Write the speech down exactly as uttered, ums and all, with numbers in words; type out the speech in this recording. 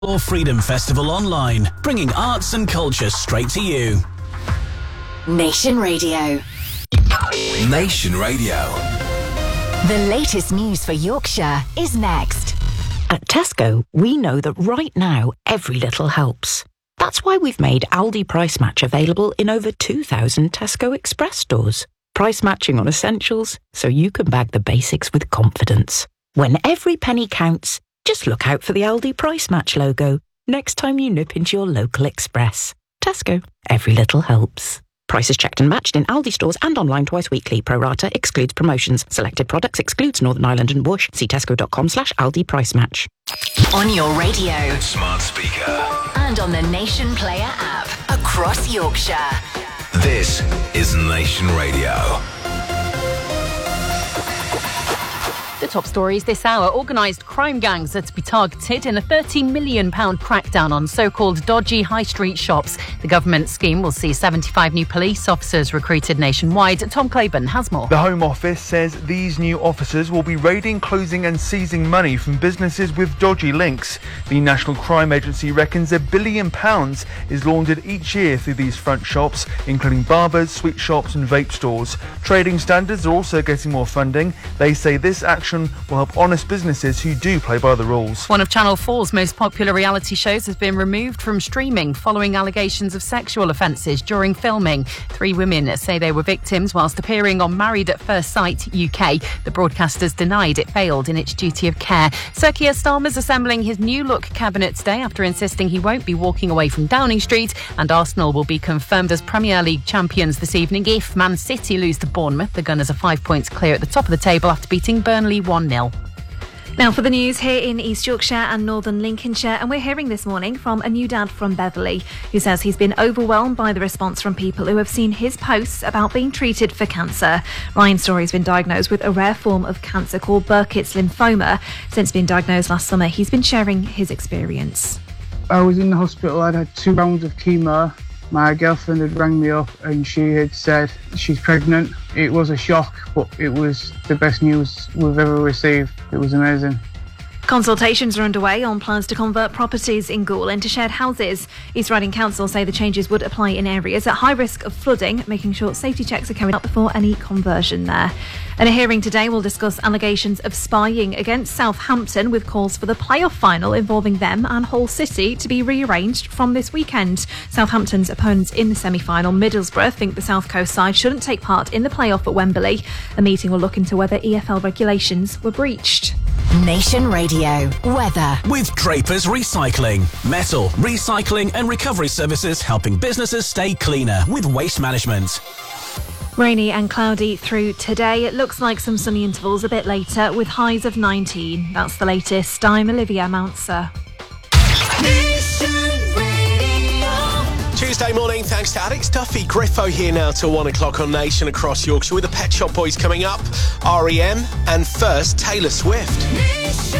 or Freedom Festival online, bringing arts and culture straight to you. Nation Radio. Nation Radio. The latest news for Yorkshire is next. At Tesco, we know that right now, every little helps. That's why we've made Aldi Price Match available in over two thousand Tesco Express stores. Price matching on essentials, so you can bag the basics with confidence. When every penny counts, just look out for the Aldi Price Match logo next time you nip into your local Express. Tesco, every little helps. Prices checked and matched in Aldi stores and online twice weekly. Pro rata excludes promotions. Selected products excludes Northern Ireland and Bush. See tesco.com slash Aldi Price Match. On your radio. Smart speaker. And on the Nation Player app. Across Yorkshire. This is Nation Radio. The top stories this hour. Organised crime gangs are to be targeted in a thirty million pounds crackdown on so-called dodgy high street shops. The government scheme will see seventy-five new police officers recruited nationwide. Tom Claiborne has more. The Home Office says these new officers will be raiding, closing and seizing money from businesses with dodgy links. The National Crime Agency reckons a billion pounds is laundered each year through these front shops, including barbers, sweet shops and vape stores. Trading standards are also getting more funding. They say this action will help honest businesses who do play by the rules. One of Channel four's most popular reality shows has been removed from streaming following allegations of sexual offences during filming. Three women say they were victims whilst appearing on Married at First Sight U K. The broadcasters denied it failed in its duty of care. Sir Keir Starmer's assembling his new look cabinet today after insisting he won't be walking away from Downing Street, and Arsenal will be confirmed as Premier League champions this evening if Man City lose to Bournemouth. The Gunners are five points clear at the top of the table after beating Burnley one nil. Now for the news here in East Yorkshire and Northern Lincolnshire, and we're hearing this morning from a new dad from Beverley who says he's been overwhelmed by the response from people who have seen his posts about being treated for cancer. Ryan Story's been diagnosed with a rare form of cancer called Burkitt's lymphoma. Since being diagnosed last summer, he's been sharing his experience. I was in the hospital. I'd had two rounds of chemo. My girlfriend had rang me up and she had said she's pregnant. It was a shock, but it was the best news we've ever received. It was amazing. Consultations are underway on plans to convert properties in Goole into shared houses. East Riding Council say the changes would apply in areas at high risk of flooding, making sure safety checks are carried out before any conversion there. And a hearing today will discuss allegations of spying against Southampton, with calls for the playoff final involving them and Hull City to be rearranged from this weekend. Southampton's opponents in the semi-final, Middlesbrough, think the South Coast side shouldn't take part in the playoff at Wembley. A meeting will look into whether E F L regulations were breached. Nation Radio. Weather. With Draper's Recycling. Metal, recycling and recovery services helping businesses stay cleaner with waste management. Rainy and cloudy through today. It looks like some sunny intervals a bit later with highs of nineteen. That's the latest. I'm Olivia Mounser. Tuesday morning, thanks to Alex Duffy. Griffo here now till one o'clock on Nation across Yorkshire with the Pet Shop Boys coming up, R E M, and first Taylor Swift.